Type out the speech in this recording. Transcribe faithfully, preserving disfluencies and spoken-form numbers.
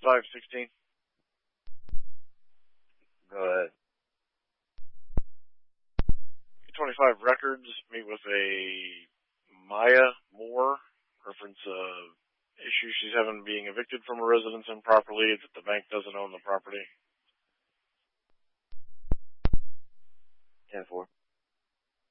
five sixteen. Go ahead. twenty-five records, meet with a Maya Moore, reference uh, issue she's having being evicted from a residence improperly, that the bank doesn't own the property. ten four.